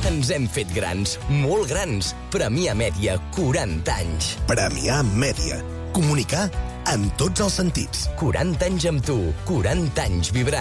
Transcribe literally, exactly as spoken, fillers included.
Ens hem fet grans, molt grans. Premià Mèdia, quaranta anys. Premià Mèdia. Comunicar en tots els sentits. quaranta anys amb tu, quaranta anys vibrant.